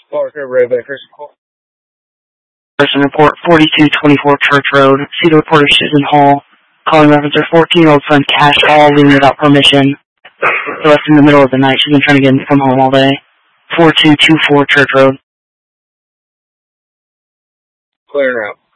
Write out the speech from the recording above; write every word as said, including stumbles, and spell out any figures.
Parker, Raybackers. Person report forty-two twenty-four Church Road. See the reporter Susan Hall. Calling reference her fourteen-year-old son Cash Hall leaving without permission. They left in the middle of the night. She's been trying to get him from home all day. four two two four Church Road. Clearing out.